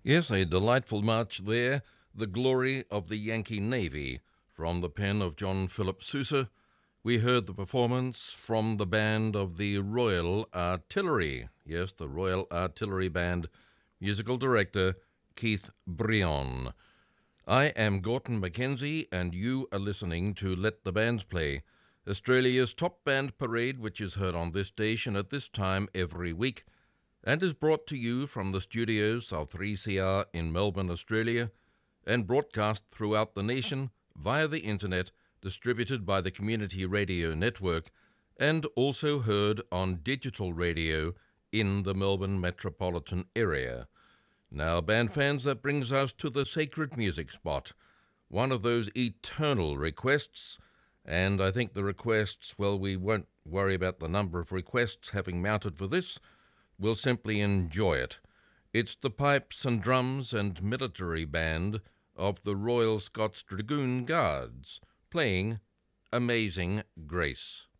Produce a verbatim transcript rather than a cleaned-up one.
Yes, a delightful march there, The Glory of the Yankee Navy, from the pen of John Philip Sousa. We heard the performance from the band of the Royal Artillery. Yes, the Royal Artillery Band, musical director Keith Brion. I am Gorton Mackenzie, and you are listening to Let the Bands Play, Australia's top band parade, which is heard on this station at this time every week, and is brought to you from the studios of three C R in Melbourne, Australia, and broadcast throughout the nation via the internet, distributed by the Community Radio Network, and also heard on digital radio in the Melbourne metropolitan area. Now, band fans, that brings us to the sacred music spot, one of those eternal requests, and I think the requests, well, we won't worry about the number of requests having mounted for this. We'll simply enjoy it. It's the pipes and drums and military band of the Royal Scots Dragoon Guards playing Amazing Grace.